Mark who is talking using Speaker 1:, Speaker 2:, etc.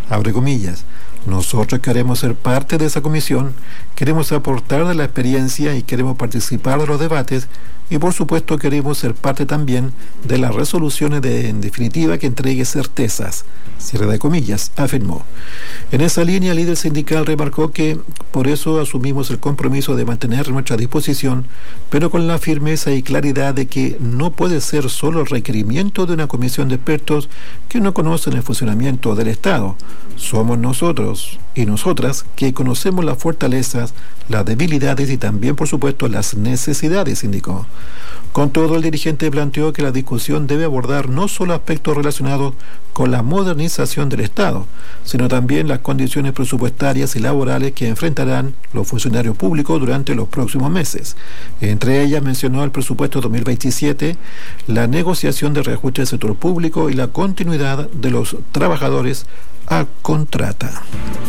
Speaker 1: abre comillas. Nosotros queremos ser parte de esa comisión, queremos aportar de la experiencia y queremos participar de los debates y por supuesto queremos ser parte también de las resoluciones en definitiva que entregue certezas, cierre de comillas, afirmó. En esa línea, el líder sindical remarcó que por eso asumimos el compromiso de mantener nuestra disposición, pero con la firmeza y claridad de que no puede ser solo el requerimiento de una comisión de expertos que no conocen el funcionamiento del Estado. Somos nosotros y nosotras que conocemos las fortalezas, las debilidades y también, por supuesto, las necesidades, indicó. Con todo, el dirigente planteó que la discusión debe abordar no solo aspectos relacionados con la modernización del Estado, sino también las condiciones presupuestarias y laborales que enfrentarán los funcionarios públicos durante los próximos meses. Entre ellas mencionó el presupuesto 2027, la negociación de reajuste del sector público y la continuidad de los trabajadores a contrata.